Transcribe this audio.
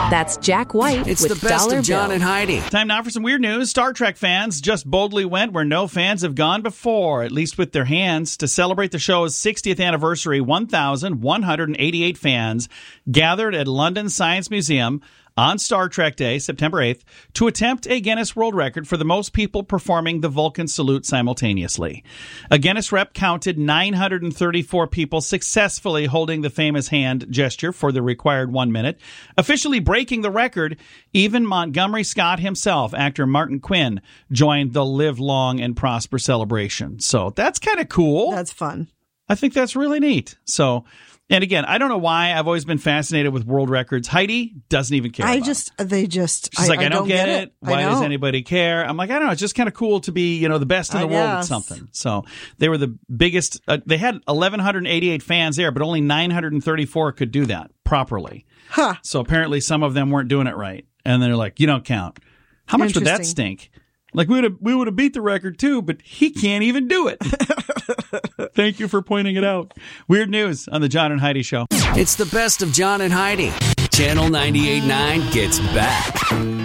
That's Jack White It's with the best Dollar of John Bill. and Heidi. Time now for some weird news. Star Trek fans just boldly went where no fans have gone before, at least with their hands. To celebrate the show's 60th anniversary, 1,188 fans gathered at London Science Museum on Star Trek Day, September 8th, to attempt a Guinness World Record for the most people performing the Vulcan salute simultaneously. A Guinness rep counted 934 people successfully holding the famous hand gesture for the required 1 minute, officially breaking the record. Even Montgomery Scott himself, actor Martin Quinn, joined the Live Long and Prosper celebration. So that's kind of cool. That's fun. I think that's really neat. So, and again, I don't know why I've always been fascinated with world records. Heidi doesn't even care. She's like, I don't get it. Why does anybody care? I'm like, I don't know. It's just kind of cool to be, the best in the world at something. So they were the biggest. They had 1,188 fans there, but only 934 could do that properly. Huh. So apparently some of them weren't doing it right. And they're like, you don't count. How much would that stink? Like we would have beat the record too, but he can't even do it. Thank you for pointing it out. Weird news on the John and Heidi Show. It's the best of John and Heidi. Channel 98.9 gets back.